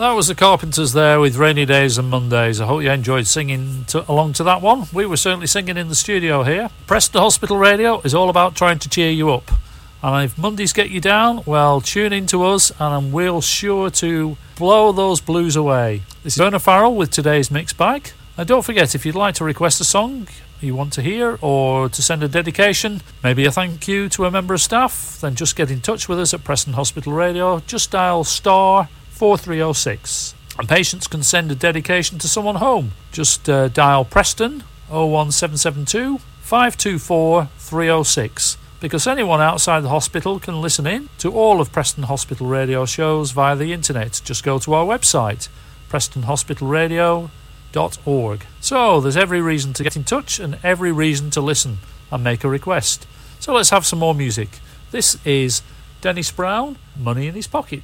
That was the Carpenters there with Rainy Days and Mondays. I hope you enjoyed singing along to that one. We were certainly singing in the studio here. Preston Hospital Radio is all about trying to cheer you up. And if Mondays get you down, well, tune in to us and we'll sure to blow those blues away. This is Vernon Farrell with today's Mixed Bag. And don't forget, if you'd like to request a song you want to hear or to send a dedication, maybe a thank you to a member of staff, then just get in touch with us at Preston Hospital Radio. Just dial star 4306. And patients can send a dedication to someone home. Just dial Preston 01772 524 306. Because anyone outside the hospital can listen in to all of Preston Hospital Radio shows via the internet. Just go to our website, prestonhospitalradio.org. So there's every reason to get in touch and every reason to listen and make a request. So let's have some more music. This is Dennis Brown, Money in His Pocket.